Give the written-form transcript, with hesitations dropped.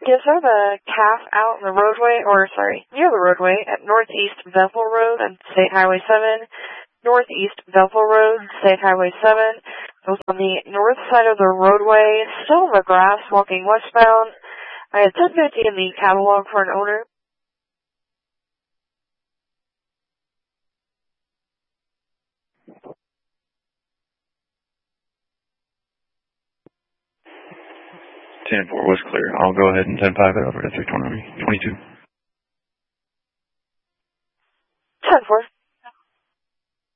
Yes, I have a calf out in the roadway, near the roadway at Northeast Bethel Road and State Highway 7. Northeast Bethel Road, State Highway 7. I was on the north side of the roadway, still in the grass, walking westbound. I had 1050 in the catalog for an owner. Ten-4 was clear. I'll go ahead and 10-5 it over to 322.